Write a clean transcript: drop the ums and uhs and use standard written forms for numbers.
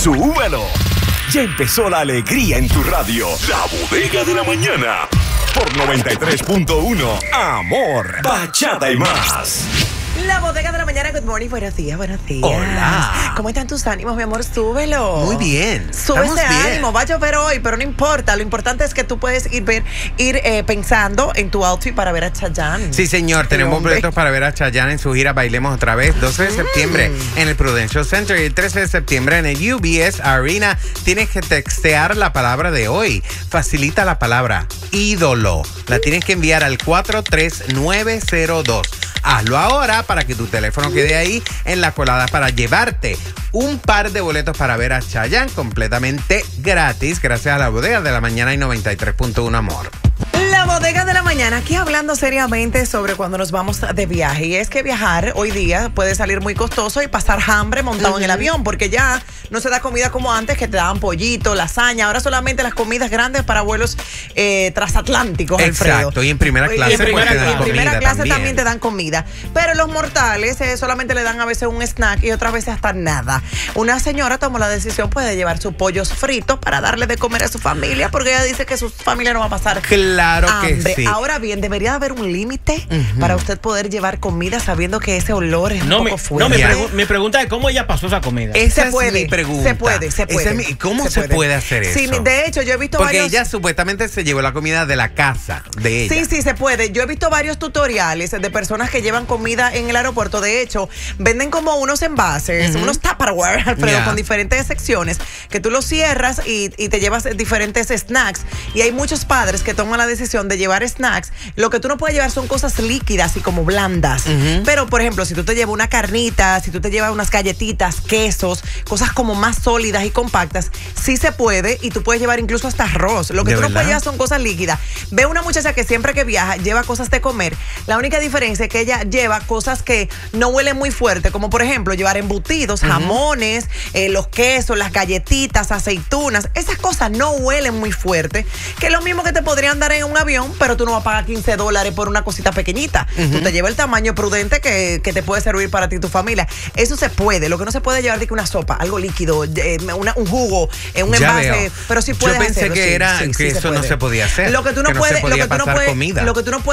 ¡Súbelo! Ya empezó la alegría en tu radio. La Bodega de la Mañana. Por 93.1. Amor, bachata y más. La Bodega de la Mañana, good morning, buenos días, buenos días. Hola. ¿Cómo están tus ánimos, mi amor? Súbelo. Muy bien. Sube ese bien. ánimo, va a llover hoy, pero no importa. Lo importante es que tú puedes ir pensando en tu outfit para ver a Chayanne. Sí, señor, tenemos boletos para ver a Chayanne en su gira Bailemos Otra Vez, 12 de septiembre en el Prudential Center y el 13 de septiembre en el UBS Arena. Tienes que textear la palabra de hoy. Facilita la palabra ídolo. La tienes que enviar al 43902. Hazlo ahora para que tu teléfono quede ahí en la colada para llevarte un par de boletos para ver a Chayanne completamente gratis gracias a la Bodega de la Mañana y 93.1 Amor. La Bodega de la Mañana, aquí hablando seriamente sobre cuando nos vamos de viaje. Y es que viajar hoy día puede salir muy costoso y pasar hambre montado en el avión, porque ya no se da comida como antes, que te daban pollito, lasaña. Ahora solamente las comidas grandes para vuelos transatlánticos, Alfredo. Exacto, y en primera clase te dan comida. En primera clase también te dan comida. Pero los mortales solamente le dan a veces un snack y otras veces hasta nada. Una señora tomó la decisión pues, de llevar sus pollos fritos para darle de comer a su familia, porque ella dice que su familia no va a pasar Claro hambre. que sí. Ahora bien, debería haber un límite para usted poder llevar comida sabiendo que ese olor es un poco fuerte. Mi pregunta es cómo ella pasó esa comida. Esa se puede, es mi pregunta. se puede. ¿Cómo se puede hacer eso? Sí, de hecho, yo he visto Porque varios... ella supuestamente se llevó la comida de la casa de ella. Sí, se puede. Yo he visto varios tutoriales de personas que llevan comida en el aeropuerto. De hecho, venden como unos envases, unos Tupperware, Alfredo, con diferentes secciones, que tú los cierras y te llevas diferentes snacks. Y hay muchos padres que toman la decisión de llevar snacks. Lo que tú no puedes llevar son cosas líquidas y como blandas. Pero, por ejemplo, si tú te llevas una carnita, si tú te llevas unas galletitas, quesos, cosas como más sólidas y compactas, sí se puede, y tú puedes llevar incluso hasta arroz. Lo que tú no puedes llevar son cosas líquidas. Veo una muchacha que siempre que viaja lleva cosas de comer. La única diferencia es que ella lleva cosas que no huelen muy fuerte, como por ejemplo llevar embutidos, jamones, los quesos, las galletitas, aceitunas. Esas cosas no huelen muy fuerte, que es lo mismo que te podrían dar en un avión, pero tú no vas a pagar $15 por una cosita pequeñita. Tú te llevas el tamaño prudente que te puede servir para ti y tu familia. Eso se puede. Lo que no se puede llevar es una sopa, algo líquido, un jugo, un envase, pero sí puedes hacerlo. Yo pensé que sí, eso no se podía hacer. Lo que tú no puedes, pasar comida. Lo que tú no puedes